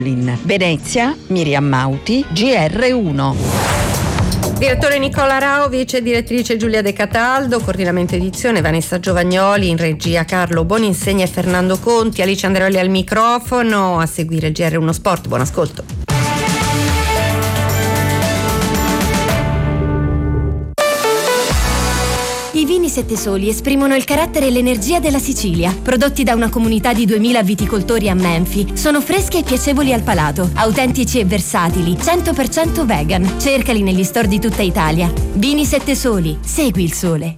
Venezia, Miriam Mauti, GR1. Direttore Nicola Rao, vice direttrice Giulia De Cataldo, coordinamento edizione Vanessa Giovagnoli, in regia Carlo Boninsegna e Fernando Conti, Alice Andreoli al microfono, a seguire GR1 Sport. Buon ascolto. I vini Sette Soli esprimono il carattere e l'energia della Sicilia. Prodotti da una comunità di 2000 viticoltori a Menfi, sono freschi e piacevoli al palato, autentici e versatili, 100% vegan. Cercali negli store di tutta Italia. Vini Sette Soli, segui il sole.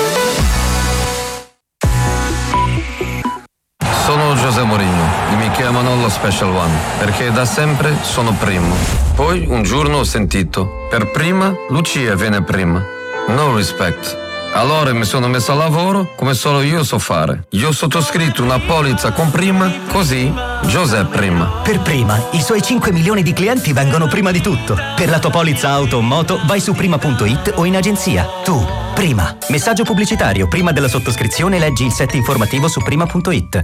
Sono José Mourinho e mi chiamano lo Special One perché da sempre sono primo. Poi un giorno ho sentito, per prima Lucia viene prima. No respect. Allora mi sono messo a lavoro come solo io so fare. Io ho sottoscritto una polizza con prima, così José prima. Per prima, i suoi 5 milioni di clienti vengono prima di tutto. Per la tua polizza auto o moto vai su prima.it o in agenzia. Tu, prima. Messaggio pubblicitario. Prima della sottoscrizione leggi il set informativo su prima.it.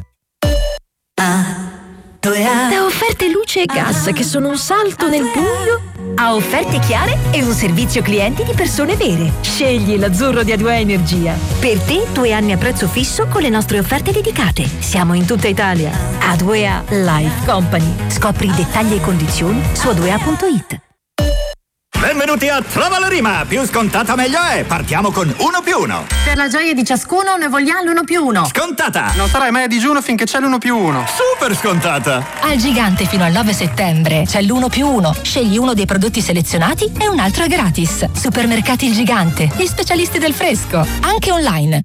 Da offerte luce e gas che sono un salto nel buio A offerte chiare e un servizio clienti di persone vere. scegli l'azzurro di A2A Energia. Per te 2 anni a prezzo fisso con le nostre offerte dedicate. Siamo in tutta Italia. A2A Life Company. Scopri i dettagli e condizioni su a2a.it. Benvenuti a Trova la Rima, più scontata meglio è, partiamo con 1+1. Per la gioia di ciascuno ne vogliamo l'1+1. Scontata! Non starai mai a digiuno finché c'è l'1+1. Super scontata! Al Gigante fino al 9 settembre c'è l'1+1. Scegli uno dei prodotti selezionati e un altro è gratis. Supermercati Il Gigante, gli specialisti del fresco, anche online.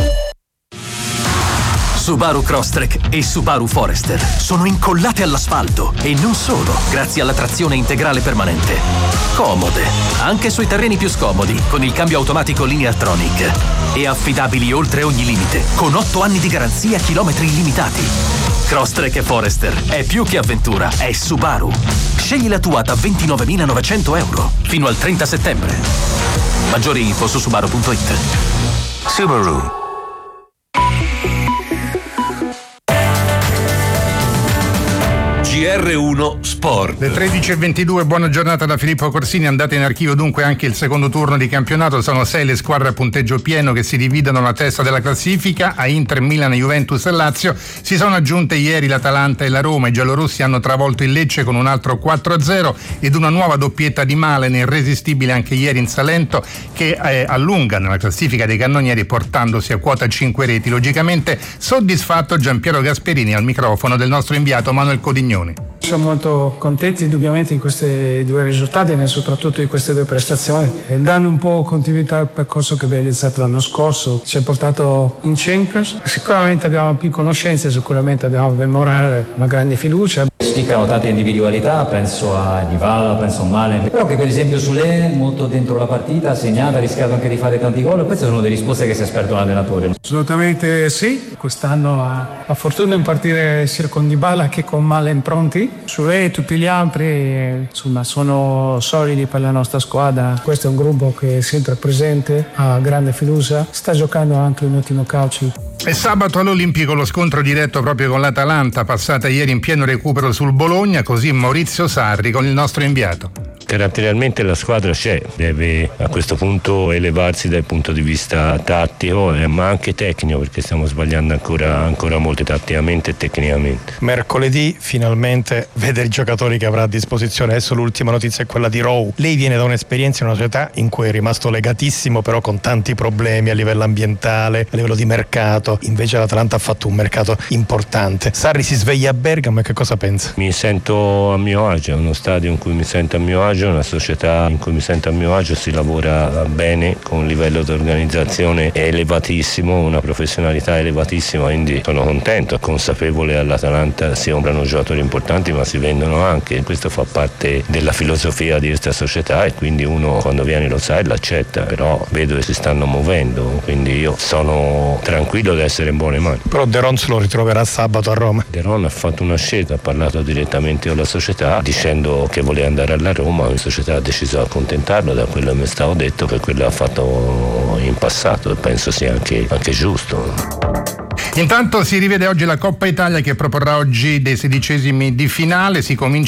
Subaru Crosstrek e Subaru Forester sono incollate all'asfalto e non solo, grazie alla trazione integrale permanente. Comode, anche sui terreni più scomodi, con il cambio automatico Lineartronic. E affidabili oltre ogni limite, con 8 anni di garanzia e chilometri illimitati. Crosstrek e Forester è più che avventura, è Subaru. Scegli la tua da 29.900 euro fino al 30 settembre. Maggiori info su subaru.it. Subaru. GR1 Sport. Le 13:22, buona giornata da Filippo Corsini. Andate in archivio dunque anche il secondo turno di campionato. Sono 6 le squadre a punteggio pieno che si dividono alla testa della classifica. A Inter, Milan, Juventus e Lazio si sono aggiunte ieri l'Atalanta e la Roma. I giallorossi hanno travolto il Lecce con un altro 4-0 ed una nuova doppietta di Malen, irresistibile anche ieri in Salento, che allunga nella classifica dei cannonieri portandosi a quota 5 reti. Logicamente soddisfatto Giampiero Gasperini al microfono del nostro inviato Manuel Codignoni. Siamo molto contenti indubbiamente di questi 2 risultati e soprattutto di queste 2 prestazioni, e danno un po' continuità al percorso che abbiamo iniziato l'anno scorso. Ci ha portato in Champions, sicuramente abbiamo più conoscenze, sicuramente abbiamo del morale, una grande fiducia. Spiccano tante individualità, penso a Dybala, penso a Malen, però che per esempio Soulé molto dentro la partita, ha segnato, ha rischiato anche di fare tanti gol, e queste sono le risposte che si aspetta un allenatore. Assolutamente sì, quest'anno ha fortuna in partire sia con Dybala che con Malen pronti. Soulé e tutti gli altri insomma sono solidi per la nostra squadra. Questo è un gruppo che è sempre presente, ha grande fiducia, sta giocando anche un ottimo calcio. E sabato all'Olimpico lo scontro diretto proprio con l'Atalanta, passata ieri in pieno recupero sul Bologna, così Maurizio Sarri con il nostro inviato. Caratterialmente la squadra c'è, deve a questo punto elevarsi dal punto di vista tattico, ma anche tecnico, perché stiamo sbagliando ancora molto tatticamente e tecnicamente. Mercoledì finalmente vede i giocatori che avrà a disposizione. Adesso l'ultima notizia è quella di Rowe. Lei viene da un'esperienza in una società in cui è rimasto legatissimo, però con tanti problemi a livello ambientale, a livello di mercato. Invece l'Atalanta ha fatto un mercato importante. Sarri si sveglia a Bergamo e che cosa pensa? Mi sento a mio agio, è uno stadio in cui mi sento a mio agio, una società in cui mi sento a mio agio, si lavora bene con un livello di organizzazione elevatissimo, una professionalità elevatissima, quindi sono contento, consapevole all'Atalanta si comprano giocatori importanti ma si vendono anche, questo fa parte della filosofia di questa società e quindi uno quando viene lo sa e l'accetta, però vedo che si stanno muovendo, quindi io sono tranquillo di essere in buone mani. Però De Ron se lo ritroverà sabato a Roma. De Ron ha fatto una scelta, ha parlato direttamente con la società dicendo che voleva andare alla Roma, la società ha deciso di accontentarlo, da quello che mi è stato detto, per quello che ha fatto in passato, e penso sia anche giusto. Intanto si rivede oggi la Coppa Italia che proporrà oggi dei 16esimi di finale, si comincia